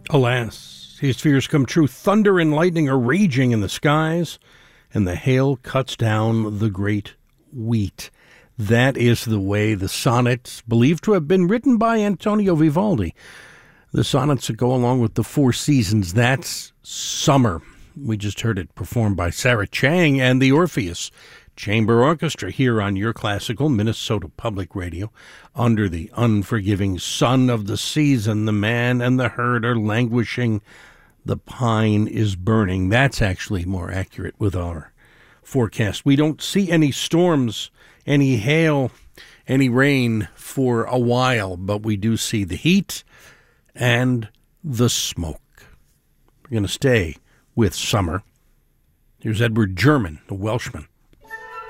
Alas, his fears come true. Thunder and lightning are raging in the skies, and the hail cuts down the great wheat. That is the way the sonnets, believed to have been written by Antonio Vivaldi, the sonnets that go along with the four seasons, that's summer. We just heard it performed by Sarah Chang and the Orpheus Chamber Orchestra here on Your Classical Minnesota Public Radio. Under the unforgiving sun of the season, the man and the herd are languishing. The pine is burning. That's actually more accurate with our forecast. We don't see any storms, any hail, any rain for a while, but we do see the heat and the smoke. We're going to stay with summer. Here's Edward German, the Welshman.